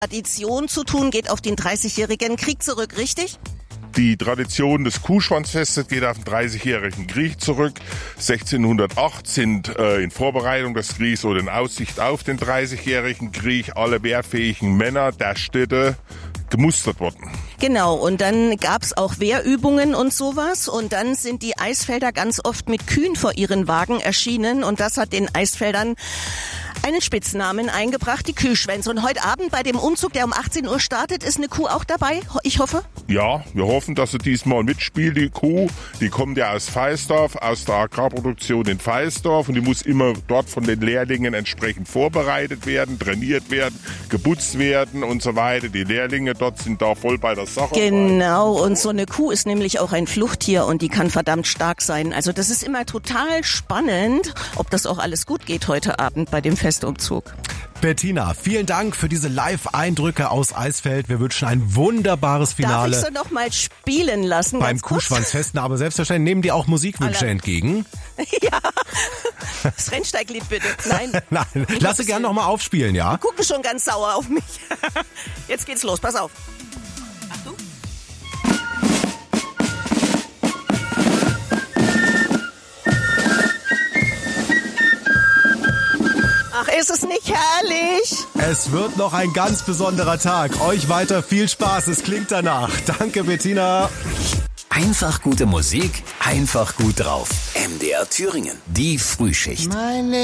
Tradition zu tun, geht auf den 30-jährigen Krieg zurück, richtig? Die Tradition des Kuhschwanzfestes geht auf den 30-jährigen Krieg zurück. 1608 sind in Vorbereitung des Kriegs oder in Aussicht auf den 30-jährigen Krieg alle wehrfähigen Männer der Städte gemustert worden. Genau, und dann gab's auch Wehrübungen und sowas und dann sind die Eisfelder ganz oft mit Kühen vor ihren Wagen erschienen und das hat den Eisfeldern einen Spitznamen eingebracht, die Kühlschwänze. Und heute Abend bei dem Umzug, der um 18 Uhr startet, ist eine Kuh auch dabei, ich hoffe? Ja, wir hoffen, dass sie diesmal mitspielt, die Kuh. Die kommt ja aus Feisdorf, aus der Agrarproduktion in Feisdorf und die muss immer dort von den Lehrlingen entsprechend vorbereitet werden, trainiert werden, geputzt werden und so weiter. Die Lehrlinge dort sind da voll bei der Sache. Genau, und so eine Kuh ist nämlich auch ein Fluchttier und die kann verdammt stark sein. Also das ist immer total spannend, ob das auch alles gut geht heute Abend bei dem Festumzug. Bettina, vielen Dank für diese Live-Eindrücke aus Eisfeld. Wir wünschen ein wunderbares Finale. Darf ich so noch mal spielen lassen? Beim Kuhschwanzfesten, aber selbstverständlich nehmen die auch Musikwünsche entgegen. Ja, das Rennsteiglied bitte. Nein. Nein, lasse gern noch mal aufspielen, ja? Die gucken schon ganz sauer auf mich. Jetzt geht's los, pass auf. Achtung. Ach, ist es nicht herrlich? Es wird noch ein ganz besonderer Tag. Euch weiter viel Spaß, es klingt danach. Danke, Bettina. Einfach gute Musik, einfach gut drauf. MDR Thüringen, die Frühschicht.